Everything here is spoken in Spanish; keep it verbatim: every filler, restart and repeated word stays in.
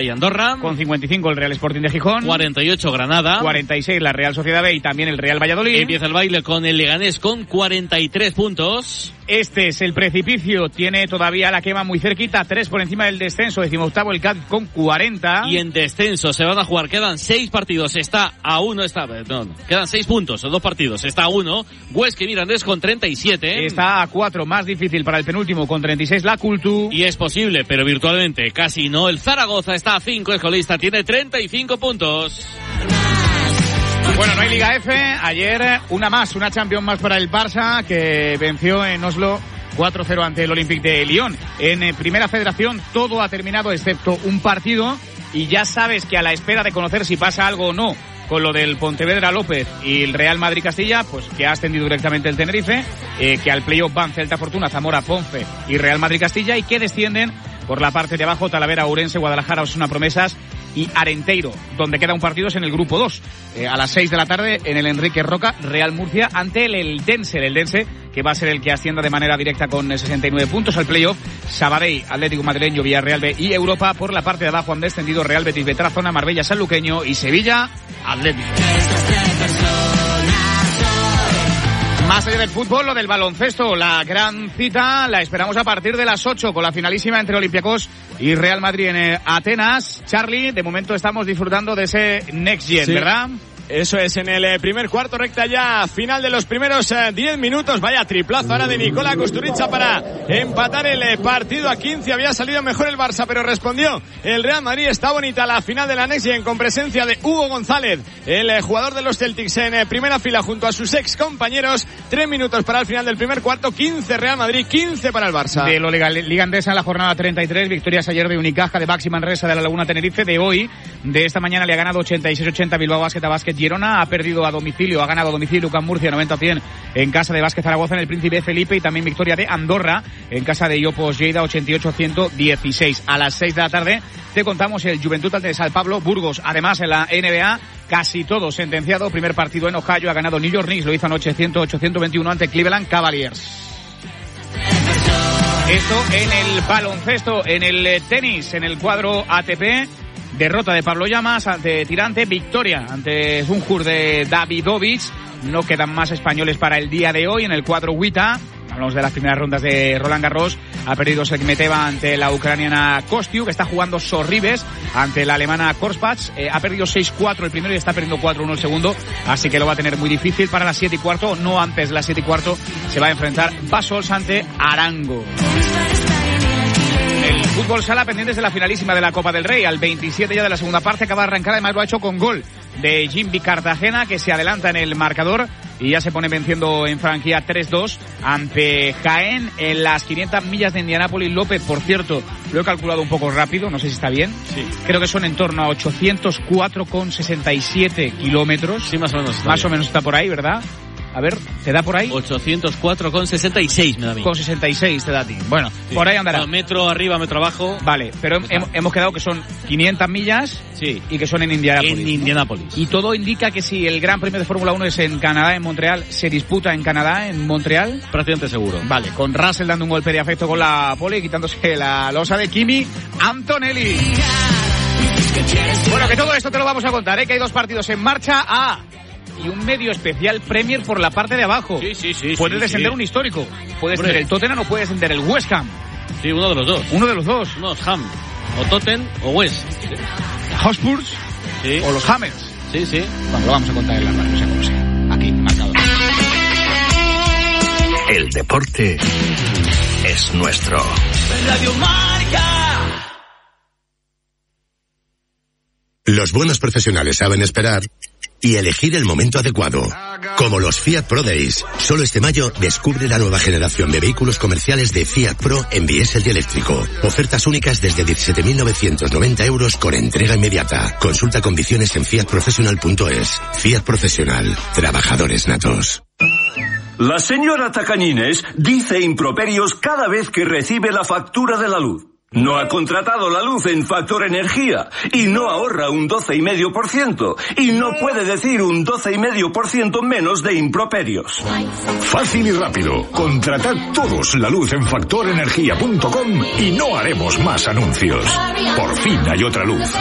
y Andorra. Con cincuenta y cinco el Real Sporting de Gijón. cuarenta y ocho Granada. cuarenta y seis la Real Sociedad B y también el Real Valladolid. Empieza el baile con el Leganés con cuarenta y tres puntos. Este es el precipicio, tiene todavía la quema muy cerquita, tres por encima del descenso, decimoctavo el Cádiz con cuarenta. Y en descenso se van a jugar, quedan seis partidos, está a uno, está, no, no, quedan seis puntos, dos partidos, está a uno, Huesca y Mirandés con treinta y siete. Está a cuatro, más difícil para el penúltimo con treinta y seis la Cultu. Y es posible, pero virtualmente casi no, el Zaragoza está a cinco, el colista tiene treinta y cinco puntos. Bueno, no hay Liga F. Ayer una más, una Champions más para el Barça, que venció en Oslo cuatro cero ante el Olympique de Lyon. En eh, Primera Federación todo ha terminado excepto un partido y ya sabes que a la espera de conocer si pasa algo o no con lo del Pontevedra López y el Real Madrid Castilla, pues que ha ascendido directamente el Tenerife, eh, que al playoff van Celta Fortuna, Zamora, Ponfe y Real Madrid Castilla, y que descienden por la parte de abajo Talavera, Ourense, Guadalajara, Osasuna Promesas y Arenteiro, donde queda un partido es en el grupo dos, eh, a las seis de la tarde en el Enrique Roca, Real Murcia ante el Eldense, el Eldense que va a ser el que ascienda de manera directa con sesenta y nueve puntos al playoff. Sabadell, Atlético Madrileño, Villarreal B y Europa. Por la parte de abajo han descendido Real Betis, Betrazona, Marbella, Sanluqueño y Sevilla, Atlético. Más allá del fútbol, lo del baloncesto, la gran cita la esperamos a partir de las ocho con la finalísima entre Olympiacos y Real Madrid en Atenas. Charlie, de momento estamos disfrutando de ese Next Gen, sí, ¿verdad? Eso es, en el primer cuarto, recta ya final de los primeros diez minutos. Vaya triplazo ahora de Nikola Kusturica para empatar el partido a quince. Había salido mejor el Barça, pero respondió el Real Madrid. Está bonita la final de la Next Gen con presencia de Hugo González, el jugador de los Celtics, en primera fila junto a sus ex compañeros. Tres minutos para el final del primer cuarto, quince Real Madrid, quince para el Barça. De lo Liga Endesa en la jornada treinta y tres, victorias ayer de Unicaja, de Baxi Manresa, de la Laguna Tenerife. De hoy, de esta mañana, le ha ganado ochenta y seis ochenta Bilbao Basket a Basket Girona, ha perdido a domicilio, ha ganado a domicilio Can Murcia noventa a cien en casa de Basket Zaragoza en el Príncipe Felipe, y también victoria de Andorra en casa de Iopos Lleida ochenta y ocho a ciento dieciséis. A las seis de la tarde te contamos el Juventud ante San Pablo Burgos. Además, en la N B A casi todo sentenciado. Primer partido en Ohio, ha ganado New York Knicks, lo hizo anoche ciento ocho a ciento veintiuno ante Cleveland Cavaliers. Esto en el baloncesto. En el tenis, en el cuadro A T P, derrota de Pablo Llamas ante Tirante, victoria ante Zunjur de Davidovich. No quedan más españoles para el día de hoy. En el cuadro WTA, hablamos de las primeras rondas de Roland Garros, ha perdido Sekmeteva ante la ucraniana Kostyuk, que está jugando Sorribes ante la alemana Korspatz. Eh, ha perdido seis cuatro el primero y está perdiendo cuatro uno el segundo, así que lo va a tener muy difícil. Para las siete y cuarto, no antes de las siete y cuarto, se va a enfrentar Basols ante Arango. El fútbol sala pendientes de la finalísima de la Copa del Rey, al veintisiete ya de la segunda parte, acaba de arrancar, además lo ha hecho con gol de Jimby Cartagena, que se adelanta en el marcador y ya se pone venciendo en franquía tres dos ante Jaén en las quinientas millas de Indianápolis. López, por cierto, lo he calculado un poco rápido, no sé si está bien. Sí. Creo que son en torno a ochocientos cuatro coma sesenta y siete kilómetros. Sí, más o menos. Más bien. o menos está por ahí, ¿verdad? A ver, ¿te da por ahí? ochocientos cuatro con sesenta y seis me da a mí. Con sesenta y seis te da a ti. Bueno, sí, por ahí andará. Bueno, metro arriba, metro abajo. Vale, pero hem, hemos quedado que son quinientas millas, sí, y que son en Indianápolis. En Indianápolis. Y todo indica que si el Gran Premio de Fórmula uno es en Canadá, en Montreal, se disputa en Canadá, en Montreal. Prácticamente seguro. Vale, con Russell dando un golpe de afecto con la pole y quitándose la losa de Kimi Antonelli. Bueno, que todo esto te lo vamos a contar, ¿eh? Que hay dos partidos en marcha. Ah, y un medio especial Premier por la parte de abajo. Sí, sí, sí. Puede sí, descender sí. un histórico. Puede descender el Tottenham o puede descender el West Ham. Sí, uno de los dos. Uno de los dos. Uno es Ham. O Tottenham o West. Sí. Hotspurs, sí, o los Hammers. Sí, sí. Bueno, lo vamos a contar en la radio, sea como sea. Aquí, marcado. El deporte es nuestro. Radio Marca. Los buenos profesionales saben esperar y elegir el momento adecuado. Como los Fiat Pro Days. Solo este mayo descubre la nueva generación de vehículos comerciales de Fiat Pro en diésel y eléctrico. Ofertas únicas desde diecisiete mil novecientos noventa euros con entrega inmediata. Consulta condiciones en fiat professional punto es. Fiat Profesional. Trabajadores natos. La señora Tacañines dice improperios cada vez que recibe la factura de la luz. No ha contratado la luz en Factor Energía y no ahorra un doce coma cinco por ciento y no puede decir un doce coma cinco por ciento menos de improperios. Fácil y rápido. Contratad todos la luz en factor energía punto com y no haremos más anuncios. Por fin hay otra luz.